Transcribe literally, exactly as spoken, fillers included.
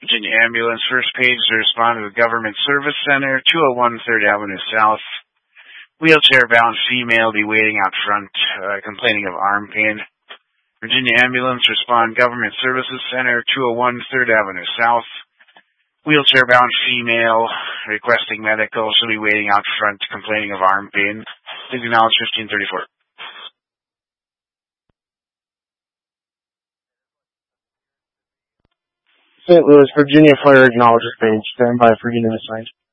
Virginia Ambulance, first page to respond to the Government Service Center, two oh one third Avenue South. Wheelchair-bound female be waiting out front, uh, complaining of arm pain. Virginia Ambulance, respond Government Services Center, two oh one third Avenue South. Wheelchair-bound female requesting medical. She'll be waiting out front, complaining of arm pain. Please acknowledge fifteen thirty-four. Saint Louis, Virginia Fire acknowledges page. Stand by for unit assigned.